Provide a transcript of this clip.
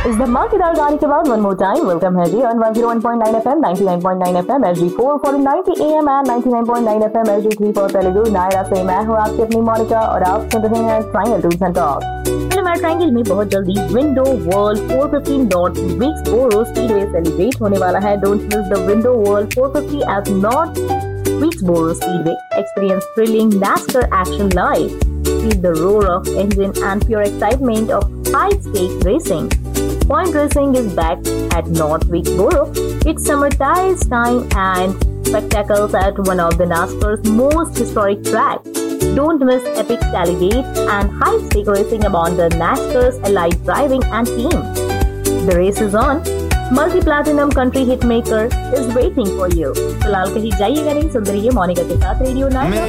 इस धमाकेदार गाने के बाद वन मोर टाइम वेलकम है जी on 101.9 FM, 99.9 FM, SG4 for 90 AM and 99.9 FM, SG3 for Telugu. Naira से मैं हूँ आपकी अपनी मोनिका और आप सुन रहे हैं triangle tours and talks. Film triangle में बहुत जल्दी window world 450 dot विक्सबोरो speedway celebrate होने वाला है। Don't miss the window world 450 eight north विक्सबोरो speedway. Experience thrilling NASCAR action live. Feel the roar of engine and pure excitement of high-stakes racing. Point racing is back at North Wilkesboro. It's summertime time and spectacles at one of the NASCAR's most historic tracks. Don't miss epic tailgate and high-stake racing among the NASCAR's elite driving and team. The race is on. Multi-platinum country hitmaker is waiting for you. फिलहाल कहीं जाइएगा नहीं, सुन रहिए मोनिका के साथ radio 9।